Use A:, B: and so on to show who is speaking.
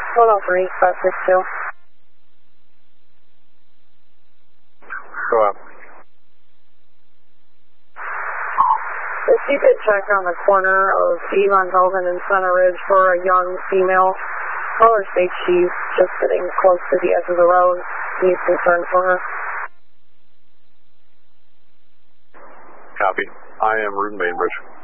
A: Hold on for 8562.
B: Go up.
A: The CPIT check on the corner of Elon Velden and Center Ridge for a young female. Caller states she's just sitting close to the edge of the road. He's concerned for her.
B: Copy. I am Route Bainbridge.